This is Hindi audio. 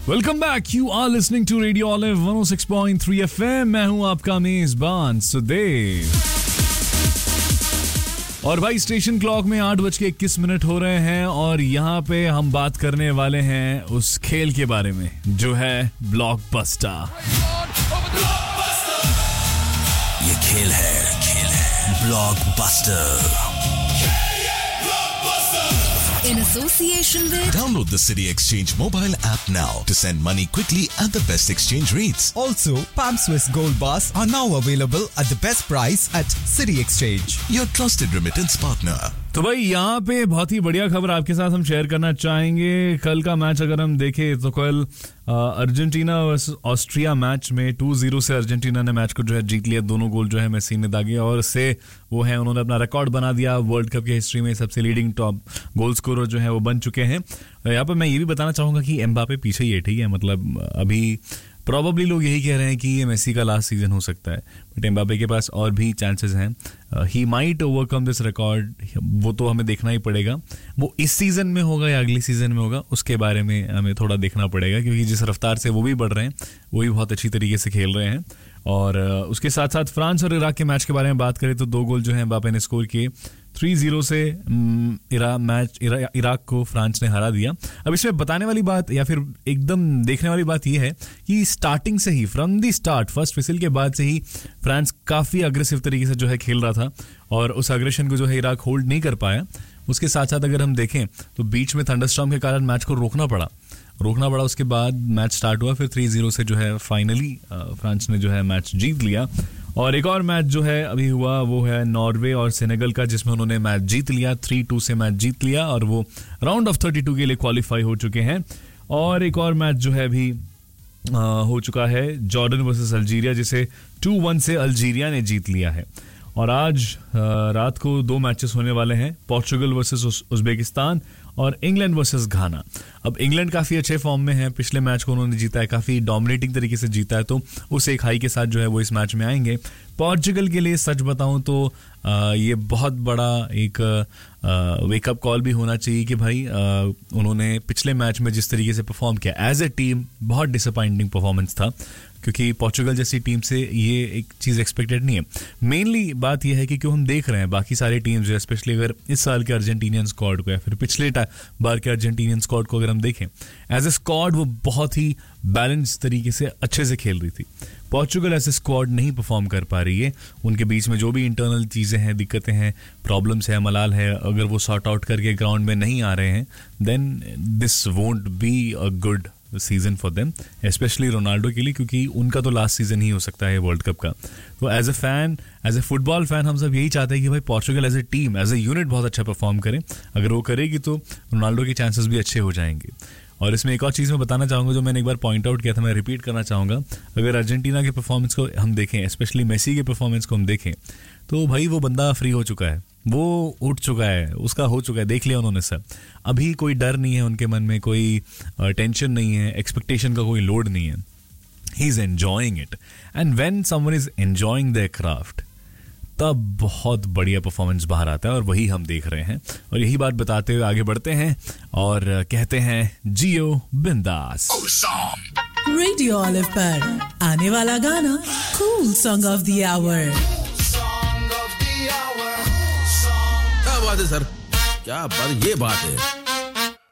Welcome back. You are listening to radio olive 106.3 FM. मैं हूं आपका मेजबान सुदेव. और भाई स्टेशन क्लॉक में 8:21 हो रहे हैं और यहाँ पे हम बात करने वाले हैं उस खेल के बारे में जो है ब्लॉकबस्टर. ये खेल है blockbuster. In association with Download the City Exchange mobile app now to send money quickly at the best exchange rates. Also, Palm Swiss Gold Bars are now available at the best price at City Exchange. Your trusted remittance partner. तो भाई यहाँ पे बहुत ही बढ़िया खबर आपके साथ हम शेयर करना चाहेंगे. कल का मैच अगर हम देखें तो कल अर्जेंटीना वर्सेस ऑस्ट्रिया मैच में 2-0 से अर्जेंटीना ने मैच को जो है जीत लिया. दोनों गोल जो है मेसी ने दागे और उससे वो है उन्होंने अपना रिकॉर्ड बना दिया. वर्ल्ड कप की हिस्ट्री में सबसे लीडिंग टॉप गोल स्कोरर जो है वो बन चुके हैं. यहाँ पर मैं ये भी बताना चाहूँगा कि एम्बापे पीछे ही है. ठीक है, मतलब अभी प्रॉबली लोग यही कह रहे हैं कि ये मेसी का लास्ट सीजन हो सकता है, बट एम्बापे के पास और भी चांसेस हैं. He might overcome this record. वो तो हमें देखना ही पड़ेगा. वो इस सीजन में होगा या अगली सीजन में होगा उसके बारे में हमें थोड़ा देखना पड़ेगा, क्योंकि जिस रफ्तार से वो भी बढ़ रहे हैं वो भी बहुत अच्छी तरीके से खेल रहे हैं. और उसके साथ साथ फ्रांस और इराक के मैच के बारे में बात करें तो 2 गोल जो है एम्बापे ने स्कोर किए. 3-0 से इराक को फ्रांस ने हरा दिया. अब इसमें बताने वाली बात या फिर एकदम देखने वाली बात यह है कि स्टार्टिंग से ही from the start first whistle के बाद से ही फ्रांस काफ़ी अग्रेसिव तरीके से जो है खेल रहा था और उस अग्रेशन को जो है इराक होल्ड नहीं कर पाया. उसके साथ साथ अगर हम देखें तो बीच में थंडरस्टॉर्म के कारण मैच को रोकना पड़ा. उसके बाद मैच स्टार्ट हुआ. फिर 3-0 से जो है फाइनली फ्रांस ने जो है मैच जीत लिया. और एक और मैच जो है अभी हुआ वो है नॉर्वे और सेनेगल का, जिसमें उन्होंने मैच जीत लिया. 3-2 से मैच जीत लिया और वो राउंड ऑफ 32 के लिए क्वालिफाई हो चुके हैं. और एक और मैच जो है अभी हो चुका है जॉर्डन वर्सेस अल्जीरिया, जिसे 2-1 से अल्जीरिया ने जीत लिया है. और आज रात को 2 मैचेस होने वाले हैं, पोर्चुगल वर्सेस उज्बेकिस्तान और इंग्लैंड वर्सेस घाना. अब इंग्लैंड काफ़ी अच्छे फॉर्म में है. पिछले मैच को उन्होंने जीता है, काफ़ी डोमिनेटिंग तरीके से जीता है, तो उस एक हाई के साथ जो है वो इस मैच में आएंगे. पोर्चुगल के लिए सच बताऊं तो ये बहुत बड़ा एक वेकअप कॉल भी होना चाहिए कि भाई उन्होंने पिछले मैच में जिस तरीके से परफॉर्म किया एज ए टीम बहुत डिसअपॉइंटिंग परफॉर्मेंस था, क्योंकि पोर्चुगल जैसी टीम से ये एक चीज़ एक्सपेक्टेड नहीं है. मेनली बात यह है कि क्यों हम देख रहे हैं बाकी सारी टीम्स जो स्पेशली अगर इस साल के अर्जेंटीनियन स्क्वाड को या फिर पिछले बार के अर्जेंटीनियन स्क्वाड को अगर हम देखें एज ए स्क्वाड वो बहुत ही बैलेंस तरीके से अच्छे से खेल रही थी. पोर्चुगल एज ए स्क्वाड नहीं परफॉर्म कर पा रही है. उनके बीच में जो भी इंटरनल चीज़ें हैं, दिक्कतें हैं, प्रॉब्लम्स है, मलाल है, अगर वो सॉर्ट आउट करके ग्राउंड में नहीं आ रहे हैं then this won't be a good season for them, specially Ronaldo के लिए, क्योंकि उनका तो लास्ट सीजन ही हो सकता है वर्ल्ड कप का. तो एज ए फुटबॉल फैन हम सब यही चाहते हैं कि भाई Portugal as a team as a unit बहुत अच्छा परफॉर्म करे. अगर वो करेगी तो रोनाल्डो के चांसेस भी अच्छे हो जाएंगे. और इसमें एक और चीज़ मैं बताना चाहूँगा जो मैंने एक बार पॉइंट आउट किया था, मैं रिपीट करना चाहूँगा. अगर अर्जेंटीना के परफॉर्मेंस को हम देखें, स्पेशली मेसी के परफॉर्मेंस को हम देखें, तो भाई वो बंदा फ्री हो चुका है, वो उठ चुका है, उसका हो चुका है, देख लिया उन्होंने सब. अभी कोई डर नहीं है उनके मन में, कोई टेंशन नहीं है, एक्सपेक्टेशन का कोई लोड नहीं है. He is enjoying it. And when someone is enjoying there craft तब बहुत बढ़िया परफॉर्मेंस बाहर आता है और वही हम देख रहे हैं. और यही बात बताते हुए आगे बढ़ते हैं और कहते हैं जियो बिंदास. रेडियो ऑलिव पर आने वाला गाना cool song of the our. क्या बात है सर, क्या बात, ये बात है.